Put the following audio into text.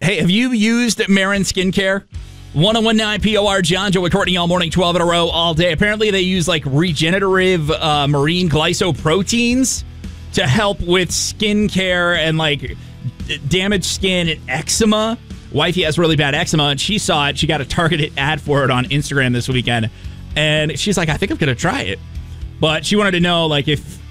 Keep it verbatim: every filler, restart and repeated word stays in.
Hey, have you used Marin Skincare? one oh one point nine P O R, John, Joe, and Courtney all morning, twelve in a row, all day. Apparently, they use like regenerative uh, marine glycoproteins to help with skincare and like d- damaged skin and eczema. Wifey has really bad eczema, and she saw it. She got a targeted ad for it on Instagram this weekend, and she's like, I think I'm going to try it. But she wanted to know, like, if